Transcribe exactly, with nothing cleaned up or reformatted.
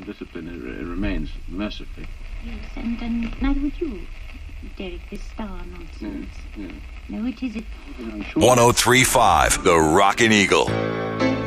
discipline it, it remains, mercifully. Yes, and, and neither would you, Derek, this star nonsense. Yeah, yeah. No, it isn't. one oh three point five, The Rockin' Eagle.